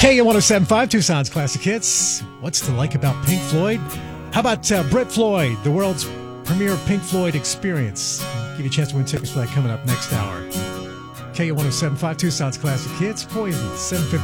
K107.5, Tucson's Classic Hits. What's to like about Pink Floyd? How about Brett Floyd, the world's premier Pink Floyd experience? I'll give you a chance to win tickets for that coming up next hour. K107.5, Tucson's Classic Hits. Poison, 7:50.